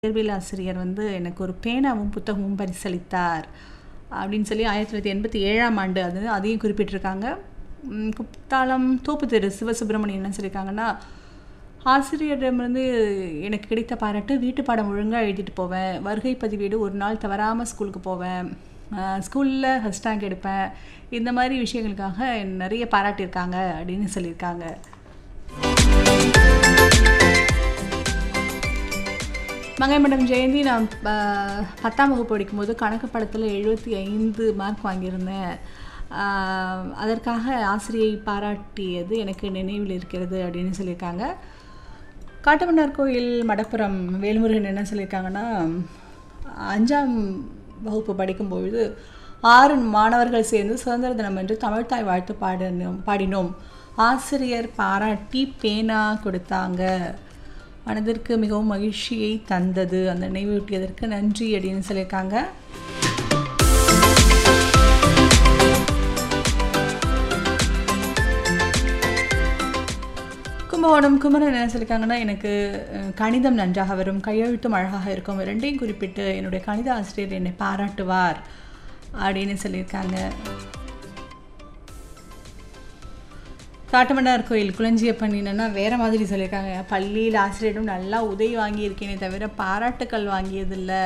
இயற்பியல் ஆசிரியர் எனக்கு ஒரு பேனாவும் புத்தகமும் பரிசளித்தார் அப்படின்னு சொல்லி 1987ஆம் ஆண்டு அதையும் குறிப்பிட்டிருக்காங்க. குத்தாலம் தோப்பு தெரு சிவசுப்பிரமணியன் என்ன சொல்லியிருக்காங்கன்னா, ஆசிரியரிடமிருந்து எனக்கு கிடைத்த பாராட்டு, வீட்டு பாடம் ஒழுங்காக எழுதிட்டு போவேன், வருகை பதிவேடு ஒரு நாள் தவறாமல் ஸ்கூலுக்கு போவேன், ஸ்கூலில் ஃபஸ்ட் ரேங்க் எடுப்பேன், இந்த மாதிரி விஷயங்களுக்காக நிறைய பாராட்டியிருக்காங்க அப்படின்னு சொல்லியிருக்காங்க. மங்கைமடம் ஜெயந்தி, நான் 10ஆம் வகுப்பு படிக்கும்போது கணக்கு பாடத்தில் 75 மார்க் வாங்கியிருந்தேன். அதற்காக ஆசிரியை பாராட்டியது எனக்கு நினைவில் இருக்கிறது அப்படின்னு சொல்லியிருக்காங்க. காட்டுமன்னார் கோயில் மடப்புறம் வேல்முருகன் என்ன சொல்லியிருக்காங்கன்னா, 5ஆம் வகுப்பு படிக்கும்பொழுது 6 மாணவர்கள் சேர்ந்து சுதந்திர தினம் என்று தமிழ்த்தாய் வாழ்த்து பாடினோம். ஆசிரியர் பாராட்டி பேனா கொடுத்தாங்க. மனதிற்கு மிகவும் மகிழ்ச்சியை தந்தது. அந்த நினைவூட்டியதற்கு நன்றி அப்படின்னு சொல்லியிருக்காங்க. கும்பகோணம் குமரன் என்ன சொல்லியிருக்காங்கன்னா, எனக்கு கணிதம் நன்றாக வரும், கையெழுத்தும் அழகாக இருக்கும், ரெண்டையும் குறிப்பிட்டு என்னுடைய கணித ஆசிரியர் என்னை பாராட்டுவார் அப்படின்னு சொல்லியிருக்காங்க. காட்டுமன்னார் கோயில் குளஞ்சியப்பன் என்னன்னா வேறு மாதிரி சொல்லியிருக்காங்க. பள்ளியில் ஆசிரியரிடம் நல்லா உதவி வாங்கியிருக்கேனே தவிர பாராட்டுக்கள் வாங்கியதில்லை.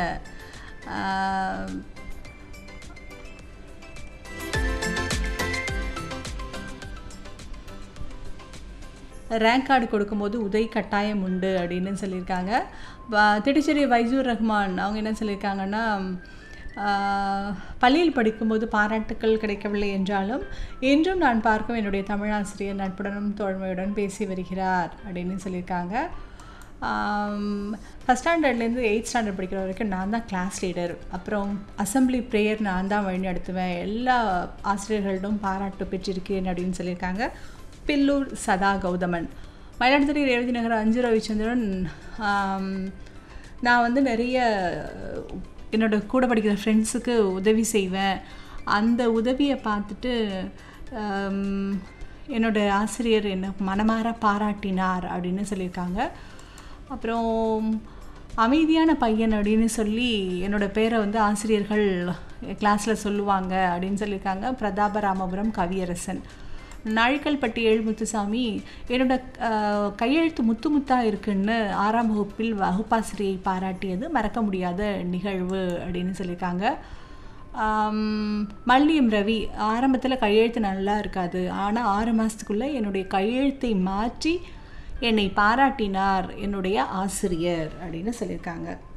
ரேங்க் கார்டு கொடுக்கும்போது உதவி கட்டாயம் உண்டு அப்படின்னு சொல்லியிருக்காங்க. திட்டச்சேரி வைசூர் ரஹ்மான் அவங்க என்ன சொல்லியிருக்காங்கன்னா, பள்ளியில் படிக்கும்போது பாராட்டுக்கள் கிடைக்கவில்லை என்றாலும் இன்றும் நான் பார்க்கும் என்னுடைய தமிழாசிரியர் நட்புடனும் தோழமையுடன் பேசி வருகிறார் அப்படின்னு சொல்லியிருக்காங்க. ஃபஸ்ட் ஸ்டாண்டர்ட்லேருந்து 8th ஸ்டாண்டர்ட் படிக்கிற வரைக்கும் நான் தான் கிளாஸ் லீடர். அப்புறம் அசம்பிளி ப்ரேயர் நான் தான் வழி நடத்துவேன். எல்லா ஆசிரியர்களிடம் பாராட்டு பெற்றிருக்கேன் அப்படின்னு சொல்லியிருக்காங்க. பில்லூர் சதா கௌதமன். மயிலாடுதுறை ரேவதி நகர் 5 ரவிச்சந்திரன், நான் நிறைய என்னோட கூட படிக்கிற ஃப்ரெண்ட்ஸுக்கு உதவி செய்வேன். அந்த உதவியை பார்த்துட்டு என்னோட ஆசிரியர் என்னை மனமாற பாராட்டினார் அப்படின்னு சொல்லியிருக்காங்க. அப்புறம் அமைதியான பையன் அப்படின்னு சொல்லி என்னோடய பேரை ஆசிரியர்கள் கிளாஸில் சொல்லுவாங்க அப்படின்னு சொல்லியிருக்காங்க. பிரதாபராமபுரம் கவியரசன். நாழிக்கல்பட்டி எழுமுத்துசாமி, என்னோட கையெழுத்து முத்து முத்தாக இருக்குன்னு 6ஆம் வகுப்பில் வகுப்பாசிரியை பாராட்டியது மறக்க முடியாத நிகழ்வு அப்படின்னு சொல்லியிருக்காங்க. மல்லியம் ரவி, ஆரம்பத்தில் கையெழுத்து நல்லா இருக்காது, ஆனால் 6 மாதத்துக்குள்ளே என்னுடைய கையெழுத்தை மாற்றி என்னை பாராட்டினார் என்னுடைய ஆசிரியர் அப்படின்னு சொல்லியிருக்காங்க.